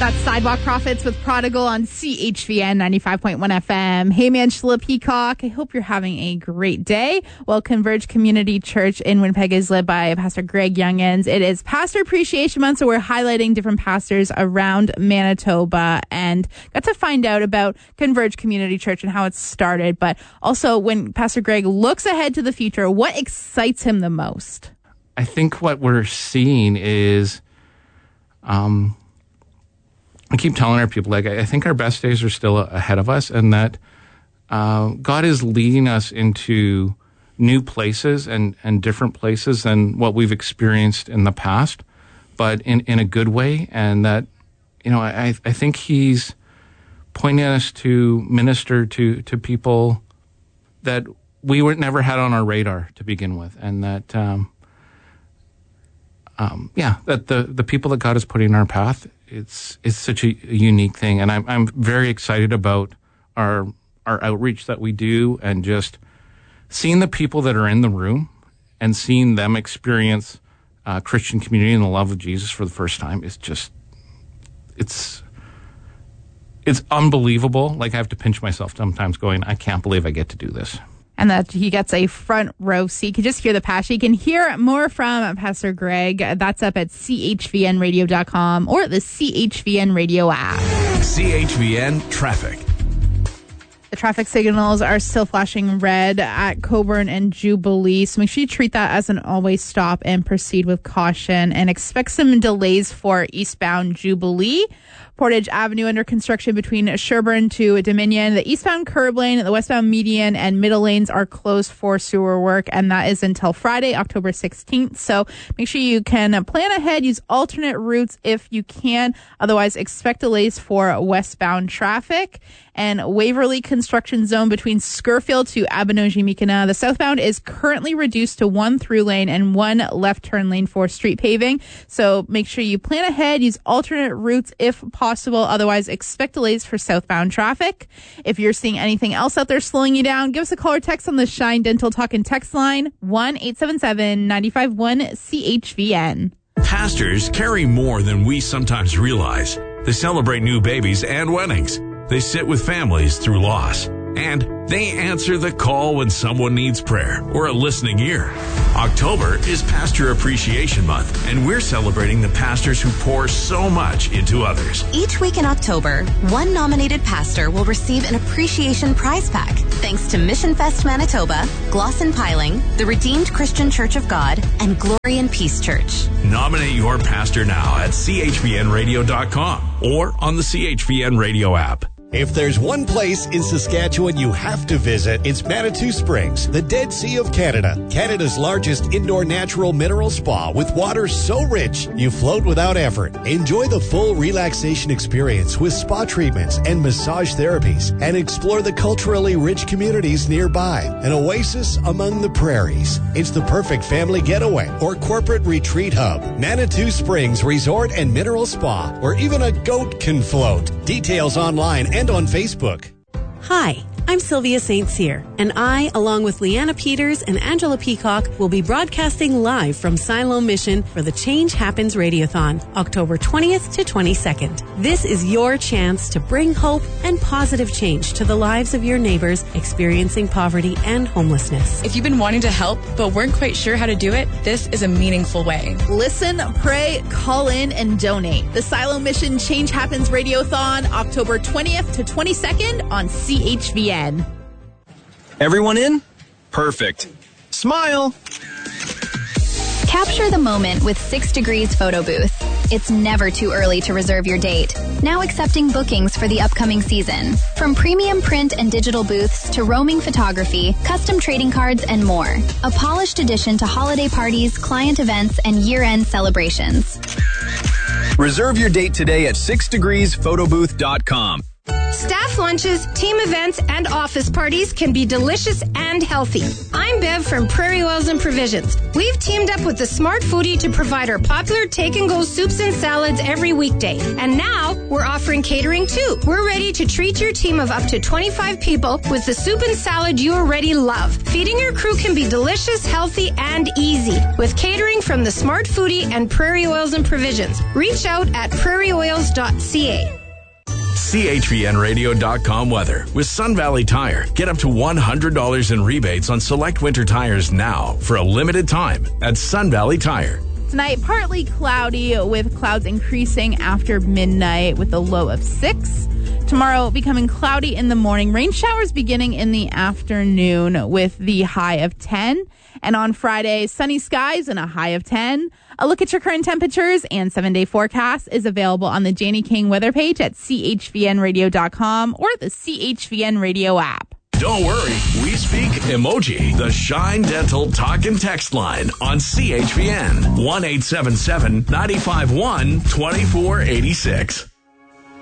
That's Sidewalk Prophets with Prodigal on CHVN 95.1 FM. Hey, Angela Peacock. I hope you're having a great day. Well, Converge Community Church in Winnipeg is led by Pastor Greg Youngins. It is Pastor Appreciation Month, so we're highlighting different pastors around Manitoba and got to find out about Converge Community Church and how it started. But also, when Pastor Greg looks ahead to the future, what excites him the most? I think what we're seeing is... I keep telling our people, I think our best days are still ahead of us, and that God is leading us into new places and different places than what we've experienced in the past, but in a good way. And that, I think He's pointing us to minister to people that we never had on our radar to begin with, and that, that the people that God is putting in our path, it's such a unique thing, and I'm very excited about our outreach that we do, and just seeing the people that are in the room and seeing them experience Christian community and the love of Jesus for the first time is just it's unbelievable. I have to pinch myself sometimes, going, I can't believe I get to do this. And that he gets a front row seat. You can just hear the passion. You can hear more from Pastor Greg. That's up at chvnradio.com or the CHVN Radio app. CHVN Traffic. The traffic signals are still flashing red at Coburn and Jubilee, so make sure you treat that as an always stop and proceed with caution, and expect some delays for eastbound Jubilee. Portage Avenue under construction between Sherbourne to Dominion. The eastbound curb lane, the westbound median, and middle lanes are closed for sewer work, and that is until Friday, October 16th. So make sure you can plan ahead, use alternate routes if you can. Otherwise, expect delays for westbound traffic. And Waverly construction zone between Scurfield to Abinogi-Mikina. The southbound is currently reduced to one through lane and one left turn lane for street paving. So make sure you plan ahead, use alternate routes if possible. Otherwise, expect delays for southbound traffic. If you're seeing anything else out there slowing you down, give us a call or text on the Shine Dental Talk and Text line 1-877-951-CHVN. Pastors carry more than we sometimes realize. They celebrate new babies and weddings. They sit with families through loss, and they answer the call when someone needs prayer or a listening ear. October is Pastor Appreciation Month, and we're celebrating the pastors who pour so much into others. Each week in October, one nominated pastor will receive an appreciation prize pack, thanks to Mission Fest Manitoba, Glosson Piling, the Redeemed Christian Church of God, and Glory and Peace Church. Nominate your pastor now at chvnradio.com or on the CHVN Radio app. If there's one place in Saskatchewan you have to visit, it's Manitou Springs, the Dead Sea of Canada. Canada's largest indoor natural mineral spa with water so rich you float without effort. Enjoy the full relaxation experience with spa treatments and massage therapies, and explore the culturally rich communities nearby. An oasis among the prairies. It's the perfect family getaway or corporate retreat hub. Manitou Springs Resort and Mineral Spa, where even a goat can float. Details online and on Facebook. Hi, I'm Sylvia St. Cyr, and I, along with Leanna Peters and Angela Peacock, will be broadcasting live from Siloam Mission for the Change Happens Radiothon, October 20th to 22nd. This is your chance to bring hope and positive change to the lives of your neighbors experiencing poverty and homelessness. If you've been wanting to help but weren't quite sure how to do it, this is a meaningful way. Listen, pray, call in, and donate. The Siloam Mission Change Happens Radiothon, October 20th to 22nd on CHVN. Everyone in? Perfect. Smile. Capture the moment with 6 Degrees Photo Booth. It's never too early to reserve your date. Now accepting bookings for the upcoming season. From premium print and digital booths to roaming photography, custom trading cards, and more. A polished addition to holiday parties, client events, and year-end celebrations. Reserve your date today at 6degreesphotobooth.com. Staff lunches, team events, and office parties can be delicious and healthy. I'm Bev from Prairie Oils and Provisions. We've teamed up with the Smart Foodie to provide our popular take-and-go soups and salads every weekday. And now, we're offering catering too. We're ready to treat your team of up to 25 people with the soup and salad you already love. Feeding your crew can be delicious, healthy, and easy with catering from the Smart Foodie and Prairie Oils and Provisions. Reach out at prairieoils.ca. CHVNradio.com weather. With Sun Valley Tire, get up to $100 in rebates on select winter tires now for a limited time at Sun Valley Tire. Tonight, partly cloudy with clouds increasing after midnight with a low of 6. Tomorrow, becoming cloudy in the morning. Rain showers beginning in the afternoon with the high of 10. And on Friday, sunny skies and a high of 10. A look at your current temperatures and 7-day forecast is available on the Janie King weather page at chvnradio.com or the CHVN Radio app. Don't worry, we speak emoji. The Shine Dental talk and text line on CHVN 1-877-951-2486.